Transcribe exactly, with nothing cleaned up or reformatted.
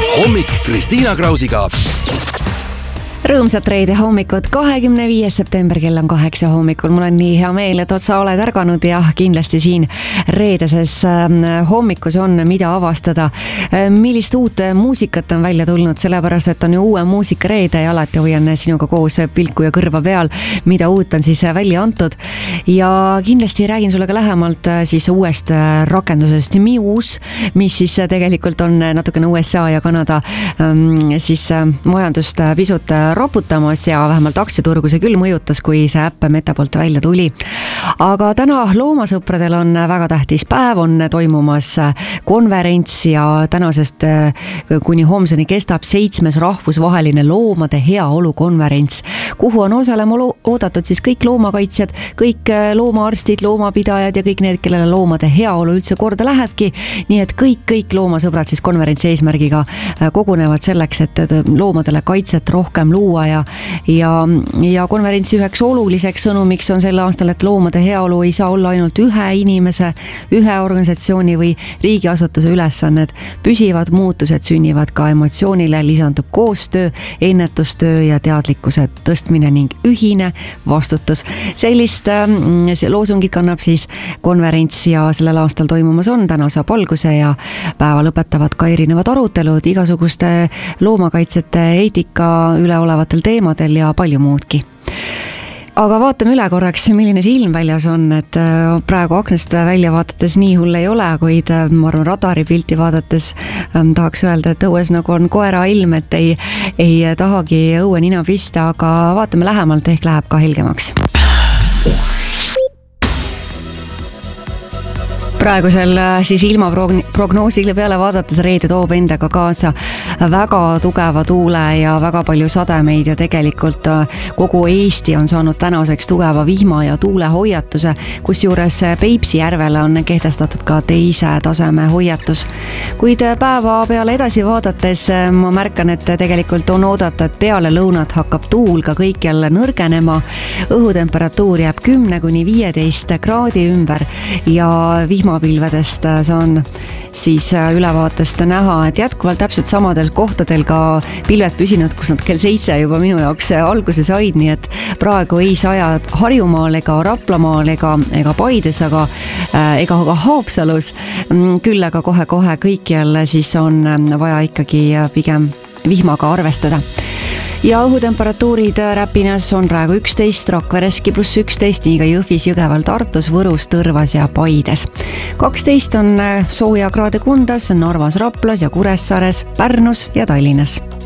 hommik Kristiina Krausiga. Rõõmsat reede hommikut, kahekümne viies september, kell on kaheksa hommikul. Mul on nii hea meel, et sa oled ärganud ja kindlasti siin reedeses hommikus on mida avastada. Millist uut muusikat on välja tulnud, sellepärast et on ju uue muusika reede ja alati hoian sinuga koos pilku ja kõrva peal, mida uut on siis välja antud. Ja kindlasti räägin sulle ka lähemalt siis uuest rakendusest Muse, mis siis tegelikult on natukene U S A ja Kanada siis majandust pisut raputamas ja vähemalt aktsiaturgu see küll mõjutas, kui see äpp Meta poolt välja tuli. Aga täna loomasõpradel on väga tähtis päev, on toimumas konverents ja tänasest kuni homseni kestab seitsmes rahvusvaheline loomade heaolu konverents, kuhu on osalema oodatud siis kõik loomakaitsjad, kõik loomaarstid, loomapidajad ja kõik need, kellele loomade heaolu üldse korda lähebki. Nii et kõik, kõik loomasõbrad siis konverentsi eesmärgiga kogunevad selleks, et loomadele kaitset rohkem luua ja, ja, ja konverentsi üheks oluliseks sõnumiks on sel aastal, et loomade heaolu ei saa olla ainult ühe inimese, ühe organisatsiooni või riigiasutuse ülesanned. Püsivad muutused sünnivad ka emotsioonile, lisandub koostöö, ennetustöö ja teadlikkuse tõstmine ning ühine vastutus. Sellist see loosungit kannab siis konverents ja sellel aastal toimumas on, täna saab alguse ja päeva lõpetavad ka erinevad arutelud igasuguste loomakaitsete eetika üle olevatel teemadel ja palju muudki. Aga vaatame üle korraks, milline see ilm väljas on, et praegu aknast välja vaadates nii hull ei ole, kuid ma arvan radari pilti vaadates tahaks öelda, et õues nagu on koera ilm, et ei, ei tahagi õue nina pista, aga vaatame lähemalt, ehk läheb ka helgemaks. Praegusel siis ilmaprognoosile peale vaadates reede toob endaga kaasa väga tugeva tuule ja väga palju sademeid ja tegelikult kogu Eesti on saanud tänaseks tugeva vihma ja tuule hoiatuse, kus juures Peipsi järvele on kehtestatud ka teise taseme hoiatus. Kuid päeva peale edasi vaadates ma märkan, et tegelikult on oodata, et peale lõunat hakkab tuul ka kõikjal nõrgenema. Õhutemperatuur jääb kümne kuni viieteist kraadi ümber ja vihma pilvedest saan siis ülevaatest näha, et jätkuvalt täpselt samadel kohtadel ka pilved püsinud, kus nad kell seitse juba minu jaoks alguse said, nii et praegu ei saja Harjumaal ega Raplamaal ega, ega Paides, aga ega ka Haapsalus, küll aga kohe-kohe kõikjal siis on vaja ikkagi pigem vihmaga arvestada. Ja õhutemperatuurid Räpinas on praegu üksteist, Rakvereski pluss üksteist, nii ka Jõhvis, Jõgeval, Tartus, Võrus, Tõrvas ja Paides. kaksteist on sooja kraade Kundas, Narvas, Raplas ja Kuressaares, Pärnus ja Tallinnas.